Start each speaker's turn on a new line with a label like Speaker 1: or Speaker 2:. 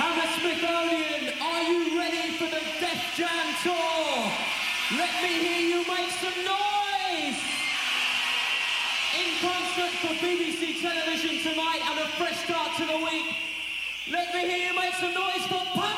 Speaker 1: Hammersmithonian, are you ready for the Def Jam Tour? Let me hear you make some noise! In concert for BBC Television tonight and a fresh start to the week, let me hear you make some noise for Punk!